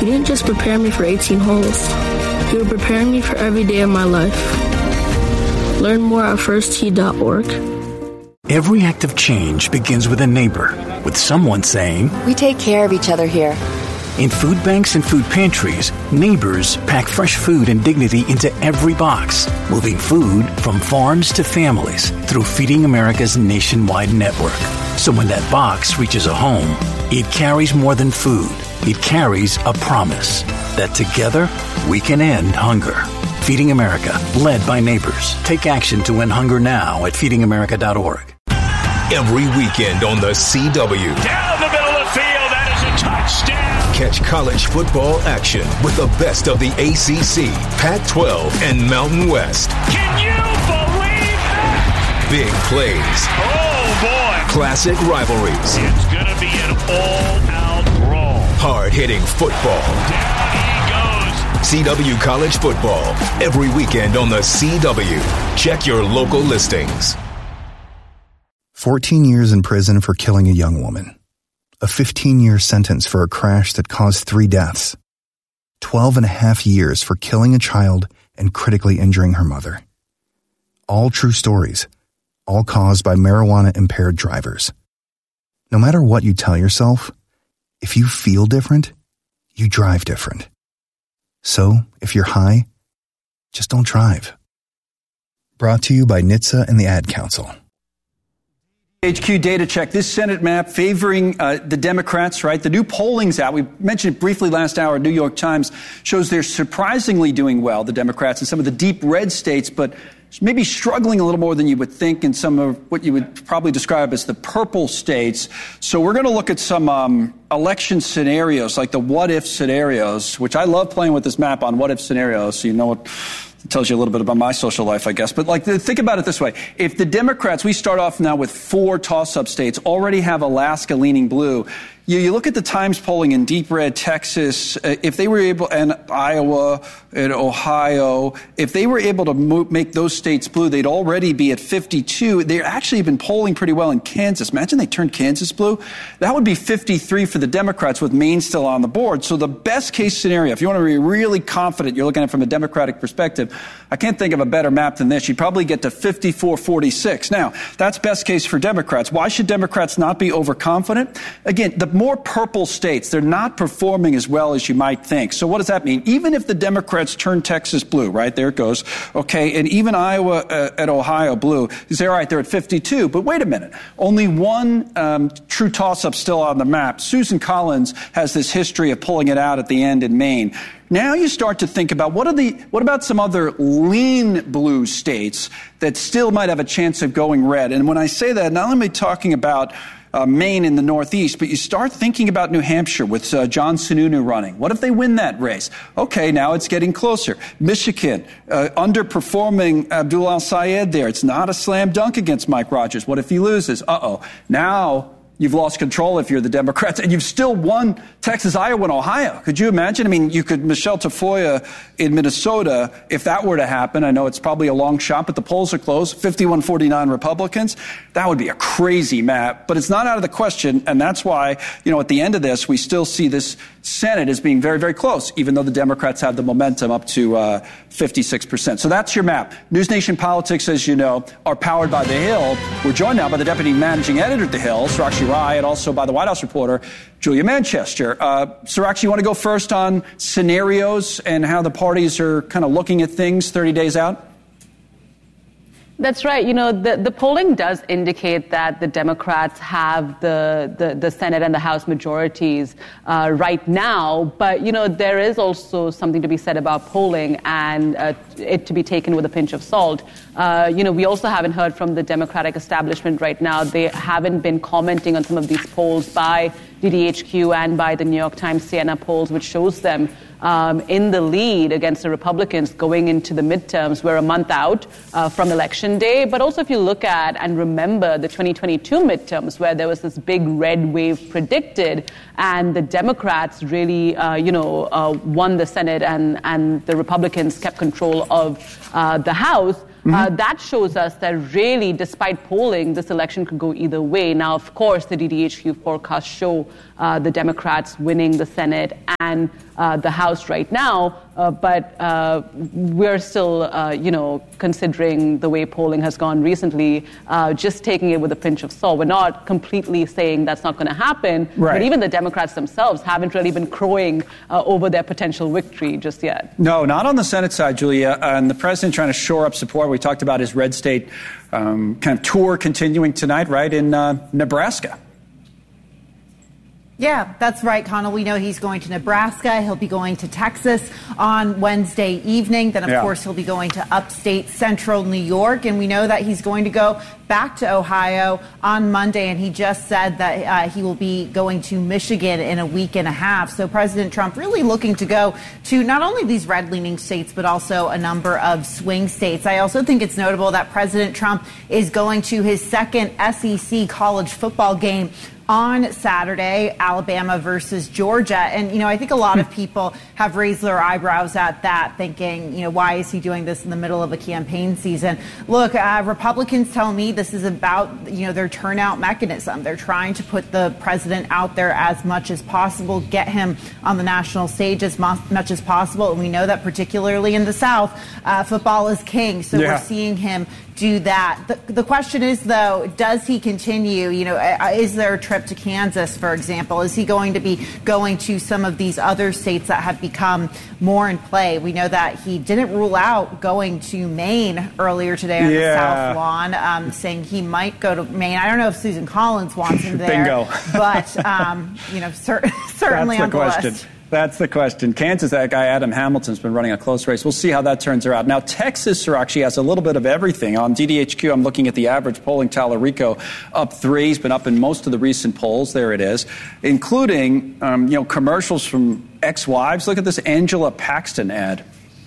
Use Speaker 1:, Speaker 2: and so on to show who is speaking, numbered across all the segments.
Speaker 1: He didn't just prepare me for 18 holes. He was preparing me for every day of my life. Learn more at firsttee.org.
Speaker 2: Every act of change begins with a neighbor, with someone saying,
Speaker 3: "We take care of each other here."
Speaker 2: In food banks and food pantries, neighbors pack fresh food and dignity into every box, moving food from farms to families through Feeding America's nationwide network. So when that box reaches a home, it carries more than food. It carries a promise that together we can end hunger. Feeding America, led by neighbors. Take action to end hunger now at feedingamerica.org.
Speaker 4: Every weekend on the CW.
Speaker 5: Down the middle of the field, that is a touchdown.
Speaker 4: Catch college football action with the best of the ACC, Pac-12, and Mountain West.
Speaker 5: Can you believe that?
Speaker 4: Big plays.
Speaker 5: Oh, boy.
Speaker 4: Classic rivalries.
Speaker 5: It's going to be an all-out brawl.
Speaker 4: Hard-hitting football.
Speaker 5: Down he goes.
Speaker 4: CW College Football. Every weekend on the CW. Check your local listings.
Speaker 6: 14 years in prison for killing a young woman. A 15-year sentence for a crash that caused 3 deaths. 12 and a half years for killing a child and critically injuring her mother. All true stories, all caused by marijuana-impaired drivers. No matter what you tell yourself, if you feel different, you drive different. So, if you're high, just don't drive. Brought to you by NHTSA and the Ad Council.
Speaker 7: HQ data check. This Senate map favoring the Democrats, right? The new polling's out. We mentioned it briefly last hour. New York Times shows they're surprisingly doing well, the Democrats, in some of the deep red states, but maybe struggling a little more than you would think in some of what you would probably describe as the purple states. So we're going to look at some election scenarios, like the what-if scenarios, which I love playing with this map on what-if scenarios, so you know what. It tells you a little bit about my social life, I guess. But think about it this way. If the Democrats, we start off now with 4 toss-up states, already have Alaska leaning blue. You look at the Times polling in deep red, Texas, if they were able, and Iowa and Ohio, if they were able to make those states blue, they'd already be at 52. They actually have been polling pretty well in Kansas. Imagine they turned Kansas blue. That would be 53 for the Democrats with Maine still on the board. So the best case scenario, if you want to be really confident, you're looking at it from a Democratic perspective, I can't think of a better map than this. You'd probably get to 54-46. Now, that's best case for Democrats. Why should Democrats not be overconfident? Again, the more purple states, they're not performing as well as you might think. So what does that mean? Even if the Democrats turn Texas blue, right, there it goes, okay, and even Iowa and Ohio blue, you say, all right, they're at 52, but wait a minute. Only one true toss-up still on the map. Susan Collins has this history of pulling it out at the end in Maine. Now you start to think about what about some other lean blue states that still might have a chance of going red? And when I say that, not only am I talking about Maine in the Northeast, but you start thinking about New Hampshire with John Sununu running. What if they win that race? Okay, now it's getting closer. Michigan, underperforming Abdul Al-Sayed there. It's not a slam dunk against Mike Rogers. What if he loses? Now you've lost control if you're the Democrats, and you've still won Texas, Iowa, and Ohio. Could you imagine? I mean, you could Michelle Tafoya in Minnesota, if that were to happen. I know it's probably a long shot, but the polls are closed. 51-49 Republicans. That would be a crazy map, but it's not out of the question, and that's why, at the end of this, we still see this Senate as being very, very close, even though the Democrats have the momentum up to 56%. So that's your map. News Nation Politics, as you know, are powered by The Hill. We're joined now by the Deputy Managing Editor at The Hill, Sarakshi Rai, and also by the White House reporter, Julia Manchester. Sarakshi, you want to go first on scenarios and how the parties are kind of looking at things 30 days out?
Speaker 8: That's right. The polling does indicate that the Democrats have the Senate and the House majorities right now. But, there is also something to be said about polling and it to be taken with a pinch of salt. We also haven't heard from the Democratic establishment right now. They haven't been commenting on some of these polls by DDHQ and by the New York Times Siena polls, which shows them in the lead against the Republicans going into the midterms. We're a month out from Election Day. But also if you look at and remember the 2022 midterms where there was this big red wave predicted and the Democrats really, won the Senate and the Republicans kept control of the House. That shows us that really, despite polling, this election could go either way. Now, of course, the DDHQ forecasts show the Democrats winning the Senate and the House right now. But we're still, considering the way polling has gone recently, just taking it with a pinch of salt. We're not completely saying that's not going to happen.
Speaker 7: Right.
Speaker 8: But even the Democrats themselves haven't really been crowing over their potential victory just yet.
Speaker 7: No, not on the Senate side, Julia. And the president trying to shore up support. We talked about his red state kind of tour continuing tonight, right, in Nebraska.
Speaker 9: Yeah, that's right, Connell. We know he's going to Nebraska. He'll be going to Texas on Wednesday evening. Then, of course, he'll be going to upstate central New York. And we know that he's going to go back to Ohio on Monday. And he just said that he will be going to Michigan in a week and a half. So President Trump really looking to go to not only these red-leaning states, but also a number of swing states. I also think it's notable that President Trump is going to his second SEC college football game on Saturday, Alabama versus Georgia. And, I think a lot of people have raised their eyebrows at that, thinking, why is he doing this in the middle of a campaign season? Look, Republicans tell me this is about, their turnout mechanism. They're trying to put the president out there as much as possible, get him on the national stage as much as possible. And we know that particularly in the South, football is king. So we're seeing him do that. The question is, though, does he continue? Is there a trip to Kansas, for example? Is he going to be going to some of these other states that have become more in play? We know that he didn't rule out going to Maine earlier today on the South Lawn, saying he might go to Maine. I don't know if Susan Collins wants him there.
Speaker 7: Bingo.
Speaker 9: But, certainly on the list.
Speaker 7: That's the question. Kansas, that guy Adam Hamilton's been running a close race. We'll see how that turns out. Now, Texas actually has a little bit of everything. On DDHQ, I'm looking at the average polling. Tallarico up 3. He's been up in most of the recent polls. There it is, including, commercials from ex-wives. Look at this Angela Paxton ad.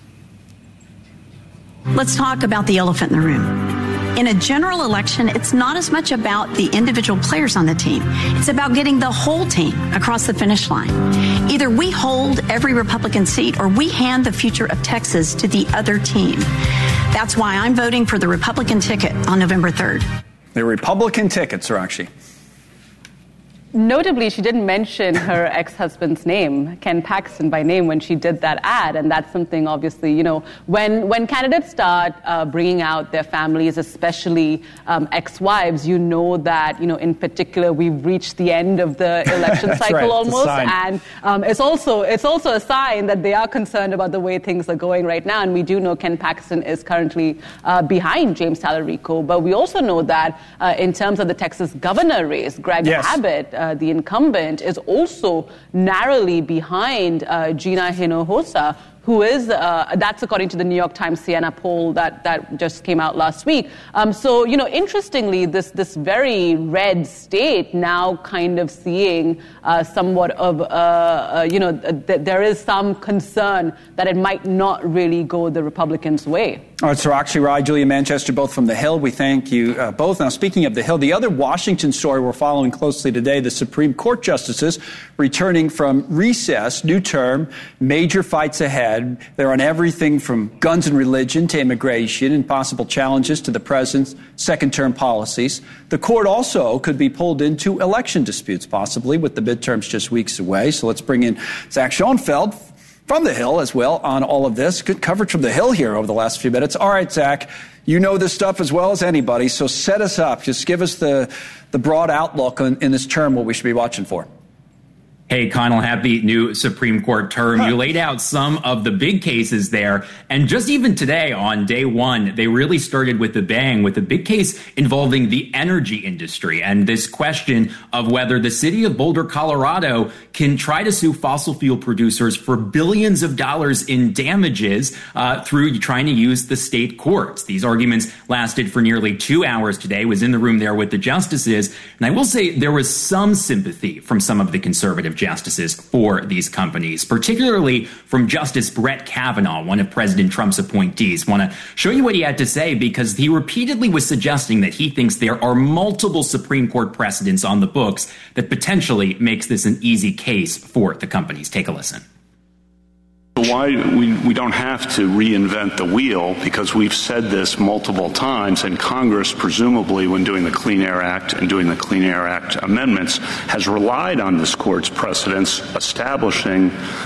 Speaker 10: Let's talk about the elephant in the room. In a general election, it's not as much about the individual players on the team. It's about getting the whole team across the finish line. Either we hold every Republican seat or we hand the future of Texas to the other team. That's why I'm voting for the Republican ticket on November 3rd.
Speaker 7: The Republican tickets are actually.
Speaker 8: Notably, she didn't mention her ex-husband's name, Ken Paxton, by name when she did that ad. And that's something, obviously, when candidates start bringing out their families, especially ex-wives, that, in particular, we've reached the end of the election cycle almost. And it's also a sign that they are concerned about the way things are going right now. And we do know Ken Paxton is currently behind James Tallarico. But we also know that in terms of the Texas governor race, Greg Abbott, the incumbent, is also narrowly behind Gina Hinojosa, who is, that's according to the New York Times Siena poll that just came out last week. So, interestingly, this very red state now kind of seeing somewhat of, there is some concern that it might not really go the Republicans' way.
Speaker 7: All right, so Akshay Rai, Julia Manchester, both from The Hill. We thank you both. Now, speaking of The Hill, the other Washington story we're following closely today, the Supreme Court justices returning from recess, new term, major fights ahead. They're on everything from guns and religion to immigration and possible challenges to the president's second-term policies. The court also could be pulled into election disputes, possibly, with the midterms just weeks away. So let's bring in Zach Schoenfeld from The Hill as well on all of this. Good coverage from The Hill here over the last few minutes. All right, Zach, you know this stuff as well as anybody, so set us up. Just give us the broad outlook in this term, what we should be watching for.
Speaker 11: Hey, Connell, happy new Supreme Court term. You laid out some of the big cases there. And just even today on day one, they really started with a bang with a big case involving the energy industry and this question of whether the city of Boulder, Colorado can try to sue fossil fuel producers for billions of dollars in damages through trying to use the state courts. These arguments lasted for nearly 2 hours today, was in the room there with the justices. And I will say there was some sympathy from some of the conservative justices for these companies, particularly from Justice Brett Kavanaugh, one of President Trump's appointees. Want to show you what he had to say because he repeatedly was suggesting that he thinks there are multiple Supreme Court precedents on the books that potentially makes this an easy case for the companies. Take a listen.
Speaker 12: Why we don't have to reinvent the wheel, because we've said this multiple times, and Congress, presumably when doing the Clean Air Act and doing the Clean Air Act amendments, has relied on this court's precedents establishing